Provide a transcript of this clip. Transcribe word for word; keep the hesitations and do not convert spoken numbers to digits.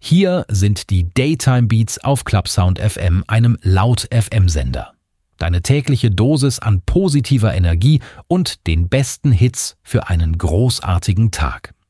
Hier sind die Daytime Beats auf Clubsound F M, einem Laut-F M-Sender. Deine tägliche Dosis an positiver Energie und den besten Hits für einen großartigen Tag.